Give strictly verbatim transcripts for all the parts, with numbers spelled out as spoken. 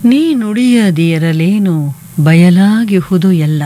ನೀ ನುಡಿಯದಿರಲೇನು ಬಯಲಾಗಿಹುದು ಎಲ್ಲ.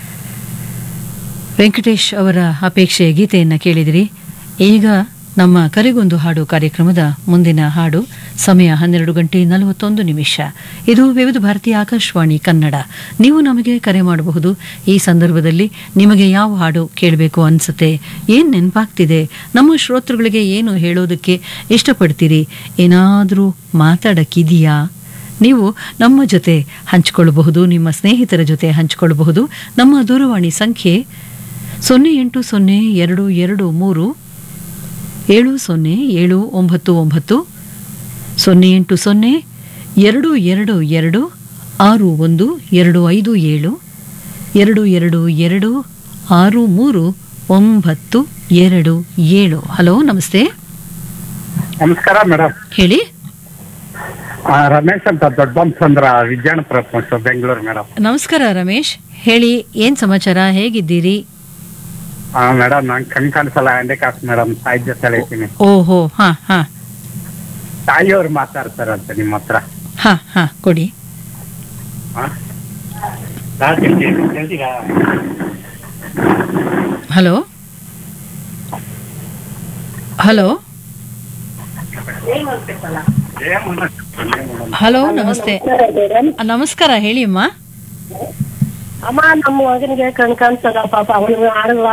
ವೆಂಕಟೇಶ್ ಅವರ ಅಪೇಕ್ಷೆಯ ಗೀತೆಯನ್ನು ಕೇಳಿದಿರಿ. ಈಗ ನಮ್ಮ ಕರೆಗೊಂದು ಹಾಡು ಕಾರ್ಯಕ್ರಮದ ಮುಂದಿನ ಹಾಡು. ಸಮಯ ಹನ್ನೆರಡು ಗಂಟೆ ನಲವತ್ತೊಂದು ನಿಮಿಷ. ಇದು ವಿವಿಧ ಭಾರತೀಯ ಆಕಾಶವಾಣಿ ಕನ್ನಡ. ನೀವು ನಮಗೆ ಕರೆ ಮಾಡಬಹುದು. ಈ ಸಂದರ್ಭದಲ್ಲಿ ನಿಮಗೆ ಯಾವ ಹಾಡು ಕೇಳಬೇಕು ಅನಿಸುತ್ತೆ, ಏನು ನೆನಪಾಗ್ತಿದೆ, ನಮ್ಮ ಶ್ರೋತೃಗಳಿಗೆ ಏನು ಹೇಳೋದಕ್ಕೆ ಇಷ್ಟಪಡ್ತೀರಿ, ಏನಾದರೂ ಮಾತಾಡಕ್ಕಿದೆಯಾ, ನೀವು ನಮ್ಮ ಜೊತೆ ಹಂಚಿಕೊಳ್ಳಬಹುದು, ನಿಮ್ಮ ಸ್ನೇಹಿತರ ಜೊತೆ ಹಂಚಿಕೊಳ್ಳಬಹುದು. ನಮ್ಮ ದೂರವಾಣಿ ಸಂಖ್ಯೆ ಸೊನ್ನೆ ಎಂಟು ಸೊನ್ನೆ ಎರಡು ಎರಡು ಮೂರು ಏಳು ಸೊನ್ನೆ ಏಳು ಒಂಬತ್ತು ಒಂಬತ್ತು, ಸೊನ್ನೆ ಎಂಟು ಸೊನ್ನೆ ಎರಡು ಎರಡು ಎರಡು ಆರು ಒಂದು ಎರಡು ಐದು ಏಳು, ಎರಡು ಎರಡು ಎರಡು ಆರು ಮೂರು ಒಂಬತ್ತು ಎರಡು ಏಳು. ಹಲೋ, ನಮಸ್ತೆ. ನಮಸ್ಕಾರ ಮೇಡಮ್. ಹೇಳಿ. ಆ, ರಮೇಶ್ ಅಂತ ದೊಡ್ಡಬಂಸಂದ್ರ ವಿಜ್ಞಾನಪುರ ಬೆಂಗಳೂರು ಮೇಡಮ್. ನಮಸ್ಕಾರ ರಮೇಶ್, ಹೇಳಿ, ಏನ್ ಸಮಾಚಾರ, ಹೇಗಿದ್ದೀರಿ? ಹಾ ಮೇಡಮ್, ನಾನು ಕಣ್ ಕಾಣಿಸಲ್ಲ, ಹ್ಯಾಂಡಿಕ್ಯಾಪ್ ಮೇಡಮ್. ತಾಯಿ ಜೊತೆ ಇದ್ದೀನಿ. ಓಹೋ, ಹಾ ಹಾ. ತಾಯಿಯವ್ರು ಮಾತಾಡ್ತಾರಂತೆ ನಿಮ್ಮ ಹತ್ರ. ಹಾ ಹಾ, ಕೊಡಿ. ಹಾ? ನಾನ್ ಕೇಳ್ತೀನಿ, ಕೇಳ್ತೀರಾ? ಹಲೋ ಹಲೋ ಹಲೋ, ನಮಸ್ತೆ. ನಮಸ್ಕಾರ, ಹೇಳಿ ಅಮ್ಮ. ಅಮ್ಮ, ನಮ್ಮ ಮಗನಿಗೆ ಕಣ್ ಕಾಣಿಸ್ತದ ಪಾಪ, ಅವನು